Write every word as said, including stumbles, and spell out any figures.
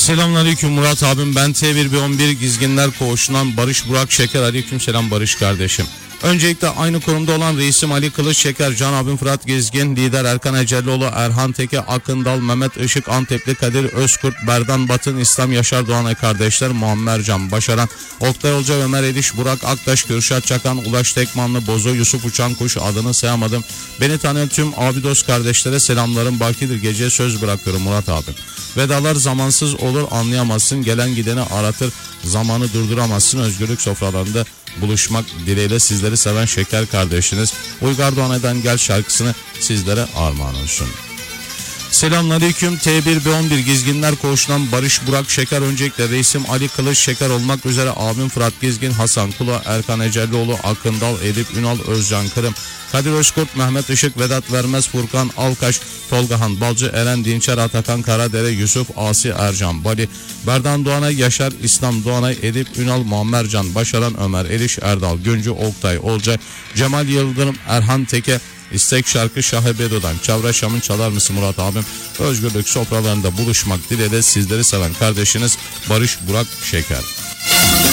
Selamünaleyküm Murat abim, ben T bir B on bir Gizginler Koğuşu'ndan Barış Burak Şeker. Aleyküm selam Barış kardeşim. Öncelikle aynı konumda olan reisim Ali Kılıç Şeker, Can abim Fırat Gezgin, lider Erkan Ecellioğlu, Erhan Teke, Akındal, Mehmet Işık, Antepli Kadir Özkurt, Berdan Batın, İslam Yaşar Doğanay kardeşler, Muammer Can Başaran, Oktay Olca, Ömer Eliş, Burak Aktaş, Kürşat Çakan, Ulaş Tekmanlı, Bozo, Yusuf Uçankuş, adını sayamadım. Beni tanıyan tüm abi dost kardeşlere selamlarım bakidir. Geceye söz bırakıyorum Murat abim. Vedalar zamansız olur, anlayamazsın, gelen gideni aratır, zamanı durduramazsın. Özgürlük sofralarında buluşmak dileğiyle sizleri seven Şeker kardeşiniz Uygar Doğanay'dan Gel şarkısını sizlere armağan olsun. Selamünaleyküm. T bir B on bir Gizginler Koğuşu'ndan Barış Burak Şeker. Öncelikle reisim Ali Kılıç Şeker olmak üzere abim Fırat Gezgin, Hasan Kula, Erkan Ecellioğlu, Akındal, Edip Ünal, Özcan Kırım, Kadir Özkurt, Mehmet Işık, Vedat Vermez, Furkan Alkaş, Tolgahan Balcı, Eren Dinçer, Atakan Karadere, Yusuf Asi, Ercan Bali, Berdan Doğanay, Yaşar İslam Doğanay, Edip Ünal, Muammer Can Başaran, Ömer Eliş, Erdal Güncü, Oktay Olcay, Cemal Yıldırım, Erhan Teke. İstek şarkı Şahebedo'dan Çavra Şam'ın çalar mısın Murat abim? Özgürlük sofralarında buluşmak dileğiyle sizleri seven kardeşiniz Barış Burak Şeker.